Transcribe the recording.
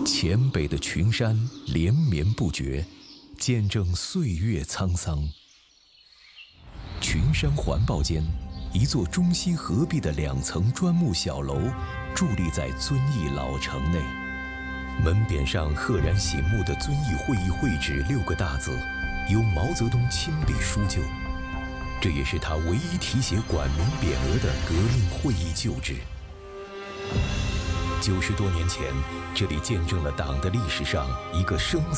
黔北的群山连绵不绝，见证岁月沧桑。群山环抱间，一座中西合璧的2层砖木小楼伫立在遵义老城内，门匾上赫然醒目的遵义会议会址6个大字，由毛泽东亲笔书就，这也是他唯一题写管名匾额的革命会议旧址。90多年前，这里见证了党的历史上一个生